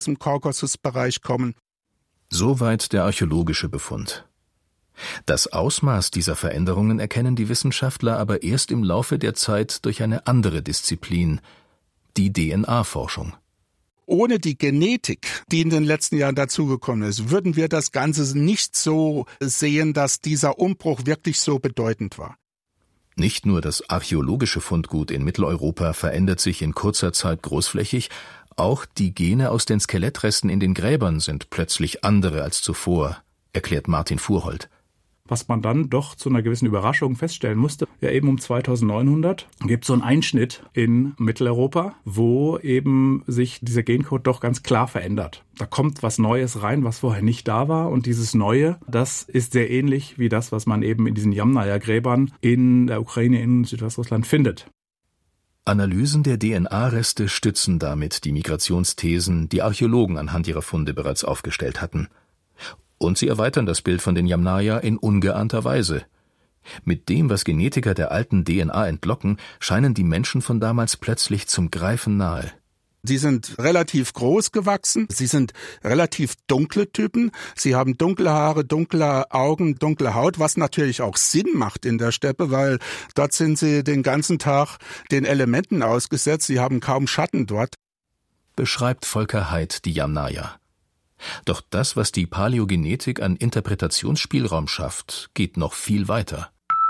dem Kaukasusbereich kommen. Soweit der archäologische Befund. Das Ausmaß dieser Veränderungen erkennen die Wissenschaftler aber erst im Laufe der Zeit durch eine andere Disziplin, die DNA-Forschung. Ohne die Genetik, die in den letzten Jahren dazugekommen ist, würden wir das Ganze nicht so sehen, dass dieser Umbruch wirklich so bedeutend war. Nicht nur das archäologische Fundgut in Mitteleuropa verändert sich in kurzer Zeit großflächig, auch die Gene aus den Skelettresten in den Gräbern sind plötzlich andere als zuvor, erklärt Martin Fuhrholt. Was man dann doch zu einer gewissen Überraschung feststellen musste, ja eben um 2900 gibt es so einen Einschnitt in Mitteleuropa, wo eben sich dieser Gencode doch ganz klar verändert. Da kommt was Neues rein, was vorher nicht da war, und dieses Neue, das ist sehr ähnlich wie das, was man eben in diesen Jamnaja-Gräbern in der Ukraine, in Südwestrussland findet. Analysen der DNA-Reste stützen damit die Migrationsthesen, die Archäologen anhand ihrer Funde bereits aufgestellt hatten. Und sie erweitern das Bild von den Jamnaja in ungeahnter Weise. Mit dem, was Genetiker der alten DNA entlocken, scheinen die Menschen von damals plötzlich zum Greifen nahe. Sie sind relativ groß gewachsen, sie sind relativ dunkle Typen, sie haben dunkle Haare, dunkle Augen, dunkle Haut, was natürlich auch Sinn macht in der Steppe, weil dort sind sie den ganzen Tag den Elementen ausgesetzt, sie haben kaum Schatten dort. Beschreibt Volker Heydt die Jamnaja. Doch das, was die Paläogenetik an Interpretationsspielraum schafft, geht noch viel weiter.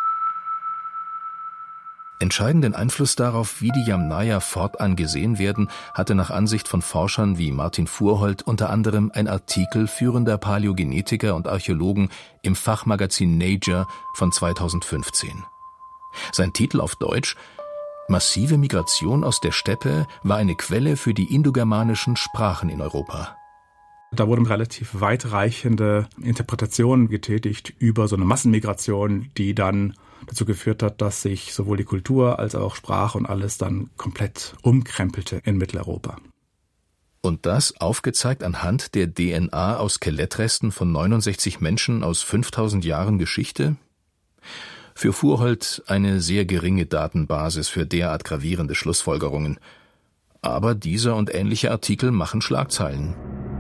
Entscheidenden Einfluss darauf, wie die Jamnaja fortan gesehen werden, hatte nach Ansicht von Forschern wie Martin Fuhrholt unter anderem ein Artikel führender Paläogenetiker und Archäologen im Fachmagazin Nature von 2015. Sein Titel auf Deutsch: Massive Migration aus der Steppe war eine Quelle für die indogermanischen Sprachen in Europa. Da wurden relativ weitreichende Interpretationen getätigt über so eine Massenmigration, die dann dazu geführt hat, dass sich sowohl die Kultur als auch Sprache und alles dann komplett umkrempelte in Mitteleuropa. Und das aufgezeigt anhand der DNA aus Skelettresten von 69 Menschen aus 5000 Jahren Geschichte? Für Fuhrholt eine sehr geringe Datenbasis für derart gravierende Schlussfolgerungen. Aber dieser und ähnliche Artikel machen Schlagzeilen.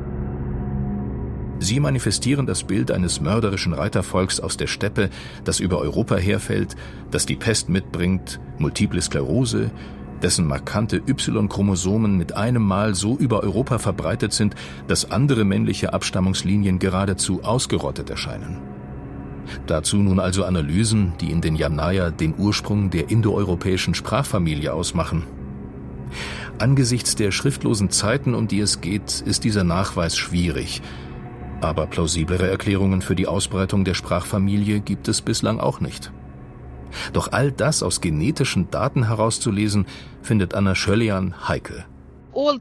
Sie manifestieren das Bild eines mörderischen Reitervolks aus der Steppe, das über Europa herfällt, das die Pest mitbringt, Multiple Sklerose, dessen markante Y-Chromosomen mit einem Mal so über Europa verbreitet sind, dass andere männliche Abstammungslinien geradezu ausgerottet erscheinen. Dazu nun also Analysen, die in den Jamnaja den Ursprung der indoeuropäischen Sprachfamilie ausmachen. Angesichts der schriftlosen Zeiten, um die es geht, ist dieser Nachweis schwierig. Aber plausiblere Erklärungen für die Ausbreitung der Sprachfamilie gibt es bislang auch nicht. Doch all das aus genetischen Daten herauszulesen, findet Anna Schöllian heikel. All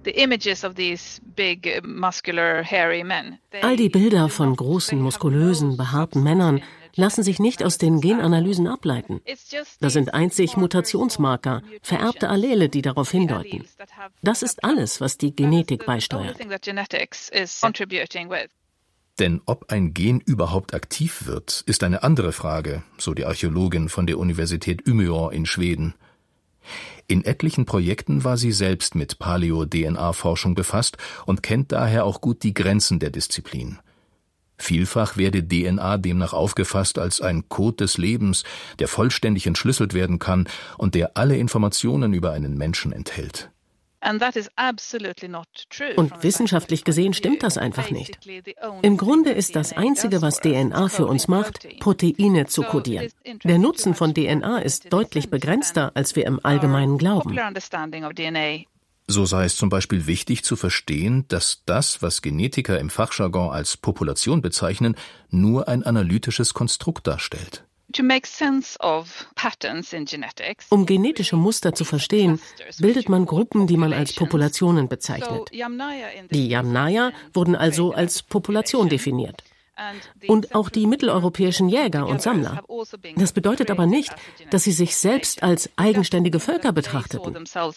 die Bilder von großen, muskulösen, behaarten Männern lassen sich nicht aus den Genanalysen ableiten. Das sind einzig Mutationsmarker, vererbte Allele, die darauf hindeuten. Das ist alles, was die Genetik beisteuert. Denn ob ein Gen überhaupt aktiv wird, ist eine andere Frage, so die Archäologin von der Universität Umeå in Schweden. In etlichen Projekten war sie selbst mit Paleo-DNA-Forschung befasst und kennt daher auch gut die Grenzen der Disziplin. Vielfach werde DNA demnach aufgefasst als ein Code des Lebens, der vollständig entschlüsselt werden kann und der alle Informationen über einen Menschen enthält. Und wissenschaftlich gesehen stimmt das einfach nicht. Im Grunde ist das Einzige, was DNA für uns macht, Proteine zu kodieren. Der Nutzen von DNA ist deutlich begrenzter, als wir im Allgemeinen glauben. So sei es zum Beispiel wichtig zu verstehen, dass das, was Genetiker im Fachjargon als Population bezeichnen, nur ein analytisches Konstrukt darstellt. Um genetische Muster zu verstehen, bildet man Gruppen, die man als Populationen bezeichnet. Die Jamnaja wurden also als Population definiert. Und auch die mitteleuropäischen Jäger und Sammler. Das bedeutet aber nicht, dass sie sich selbst als eigenständige Völker betrachteten.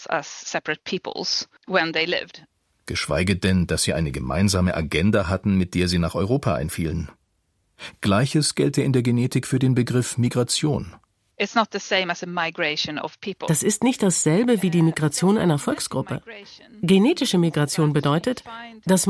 Geschweige denn, dass sie eine gemeinsame Agenda hatten, mit der sie nach Europa einfielen. Gleiches gelte in der Genetik für den Begriff Migration. Das ist nicht dasselbe wie die Migration einer Volksgruppe. Genetische Migration bedeutet, dass